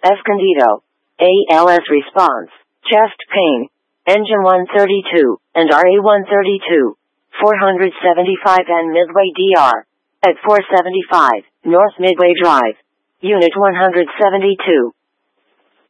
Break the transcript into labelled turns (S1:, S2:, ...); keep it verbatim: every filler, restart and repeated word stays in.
S1: Escondido. A L S response, chest pain, engine one thirty-two, and R A one thirty-two, four seventy-five and Midway D R. At four seventy-five, North Midway Drive. Unit one seventy-two.